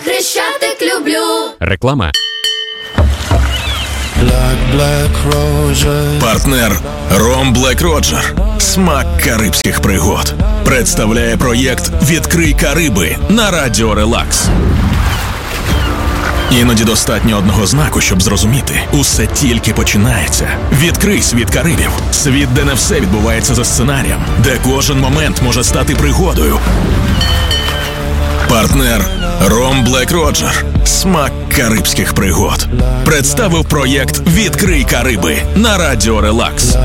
Хрещатик люблю. Реклама. Партнер Ром Black Roger. Смак карибських пригод. Представляє проєкт «Відкрий Кариби» на Радіо Релакс. Іноді достатньо одного знаку, щоб зрозуміти. Усе тільки починається. Відкрий світ Карибів. Світ, де не все відбувається за сценарієм. Де кожен момент може стати пригодою. Партнер Ром Black Roger. Смак карибських пригод. Представив проєкт «Відкрий Кариби» на Радіо Релакс.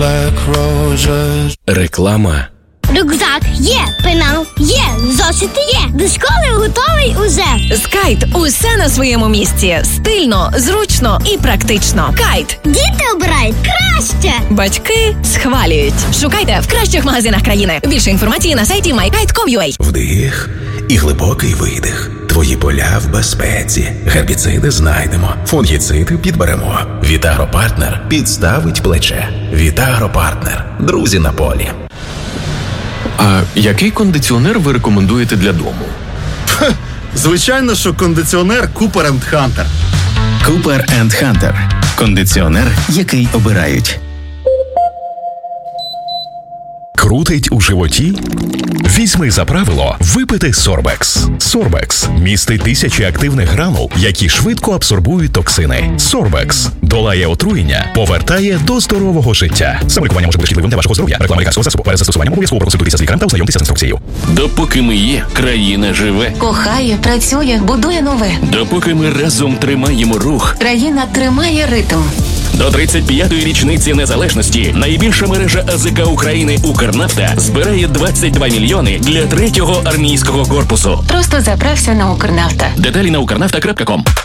Реклама. Рюкзак є, пенал є, зошити є. До школи готовий уже. З Кайт усе на своєму місці. Стильно, зручно і практично. Кайт. Діти обирають краще. Батьки схвалюють. Шукайте в кращих магазинах країни. Більше інформації на сайті mykite.com.ua. Вдих і глибокий видих. Твої поля в безпеці. Гербіциди знайдемо. Фунгіциди підберемо. Вітагропартнер підставить плече. Вітагропартнер. Друзі на полі. А який кондиціонер ви рекомендуєте для дому? Звичайно, що кондиціонер Cooper & Hunter. Cooper & Hunter. Кондиціонер, який обирають. Крутить у животі? Візьми за правило випити Сорбекс. Сорбекс містить тисячі активних гранул, які швидко абсорбують токсини. Сорбекс долає отруєння, повертає до здорового життя. Саме лікування може бути шкідливим для вашого здоров'я. Реклама лікарського засобу. Перед застосуванням обов'язково проконсультуйтеся з лікарем та ознайомтеся з інструкцією. Допоки ми є, країна живе. Кохає, працює, будує нове. Допоки ми разом тримаємо рух. Країна тримає ритм. До 35-ї річниці незалежності найбільша мережа АЗК України «Укрнафта» збирає 22 мільйони для 3-го армійського корпусу. Просто заправся на Укрнафта. Деталі на ukrnafta.com.